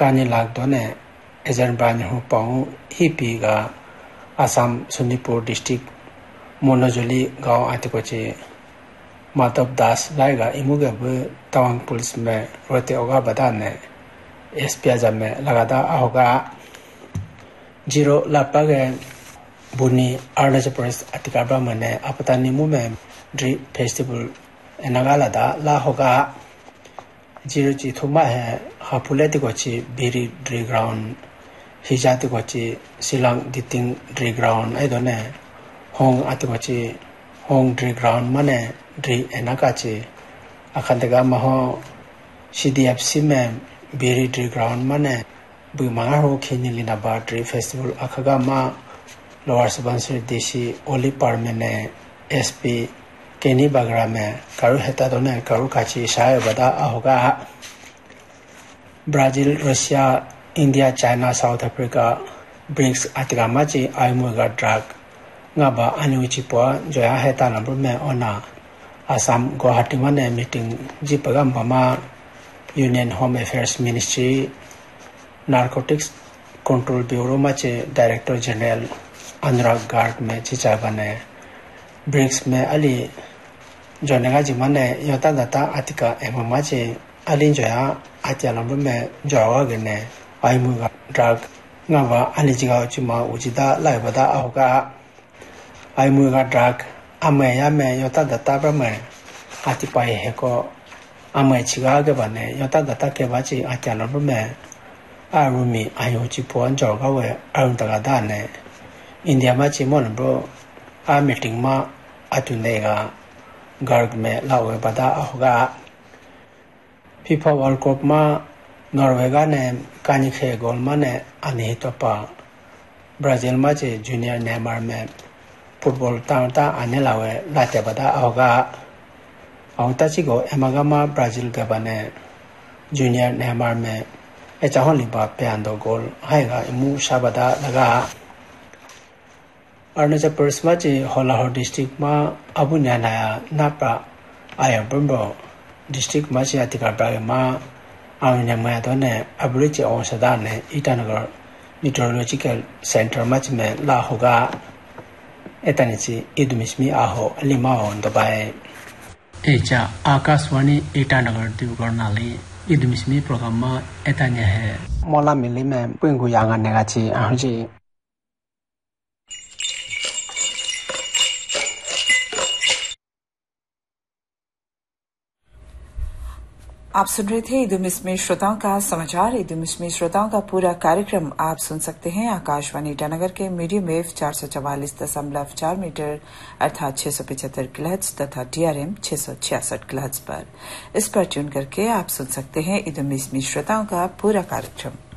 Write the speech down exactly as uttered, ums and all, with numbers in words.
कानी लाग दोने एजन बानी हूँ पाऊँ ही पीगा आसाम सोनीपुर डिस्ट्रिक्ट मोनोजोली गांव आते कोचे माधव दास लाएगा इमुगे वो तवांग पुलिस में रोते होगा बता ने एस पी आजा में लगाता होगा जीरो लापा के बुनी अरुणाचल प्रदेश अतिकाबा मने अपतानी मुंह में ड्री फेस्टिवल एनागाला दा ला होगा जीरो जी थुमा है हापुले तिकोची berry Dree ground हिजा तिकोची सिलांग दितिंग Dree ground ऐ दोने होंग आतिकोची होंग ड्री ग्राउंड मने ड्री एनाकाची अखंडगा महो सीडीएफसी में बेरी ड्री ग्राउंड मने बुमांगा हो खेनी लिना बा ड्री फेस्टिवल अखगा मा लोअर सुबनसिरी देशी ओली पार्मेने एसपी केनी बगरा में कारू हेता दोने कारू काची शाय बदा होगा Brazil Russia India China south Africa BRICS अतिगामाची आइमुगा drug ngaba anuchi po joya heta number me ona Assam Guwahati mane meeting jipaga mama Union Home Affairs Ministry Narcotics Control Bureau mache Director General Anurag Garg me chicha bane BRICS me ali jonega jimane yota data atika emama che ali joya atya number me jawa gene aimuga drug ngaba ali jiga chuma ujida laibada ahoga aimuga drug ame ya me yota data brame atipai heko ame chiga ge bane yota data ke bachi atya number me arumi ayochi pon jorga we arun daga da ne india ma chi mon bro a meeting ma atunega garg me lawe bada ahoga FIFA World Cup ma Norway ga ne kani khe gol ma ne ani topa Brazil ma che junior Neymar me football ta ta ane lawe late bada ahoga auta chi go emagama Brazil ga bane junior Neymar me echa hon liba peando gol haiga imu shabada laga Arunachal Pradesh ma che Holahor district ma abunya na napa aya bumbo district ma che atika bra ma awnya ma to ne abridge on sada ne Itanagar meteorological center ma che me la hoga etanichi idumismi aho lima on dabai echa akashwani Itanagar divgarnali idumismi program ma etanya hai mola mili me pingu yanga nega chi ahji आप सुन रहे थे इदुमिस में श्रोताओं का समाचार। इदुमिस में श्रोताओं का पूरा कार्यक्रम आप सुन सकते हैं आकाशवाणी ईटानगर के मीडियम वेव चार सौ चवालीस दशमलव चार मीटर अर्थात छह सौ पिछहत्तर किलोहर्ट्ज तथा डीआरएम छह सौ छियासठ किलोहर्ट्ज पर। इस पर ट्यून करके आप सुन सकते हैं इदुमिस में श्रोताओं का पूरा कार्यक्रम।